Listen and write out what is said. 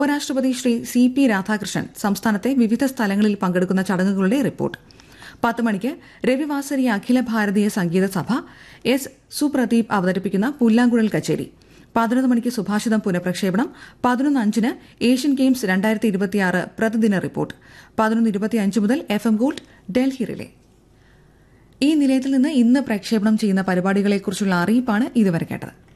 ഉപരാഷ്ട്രപതി ശ്രീ CP രാധാകൃഷ്ണൻ സംസ്ഥാനത്തെ വിവിധ സ്ഥലങ്ങളിൽ പങ്കെടുക്കുന്ന ചടങ്ങുകളുടെ റിപ്പോർട്ട്. 10 മണിക്ക് രവിവാസരി അഖില ഭാരതീയ സംഗീത സഭ S. സുപ്രദീപ് അവതരിപ്പിക്കുന്ന പുല്ലാങ്കുഴൽ കച്ചേരി. 11 മണിക്ക് സുഭാഷിതം പുനഃപ്രക്ഷേപണം. 11:05 ഏഷ്യൻ ഗെയിംസ് 2026 പ്രതിദിന റിപ്പോർട്ട്. 11:25 മുതൽ FM ഗോൾഡ് ഡൽഹി റിലേ. ഈ നിലയത്തിൽ നിന്ന് ഇന്ന് പ്രക്ഷേപണം ചെയ്യുന്ന പരിപാടികളെക്കുറിച്ചുള്ള അറിയിപ്പാണ് ഇതുവരെ കേട്ടത്.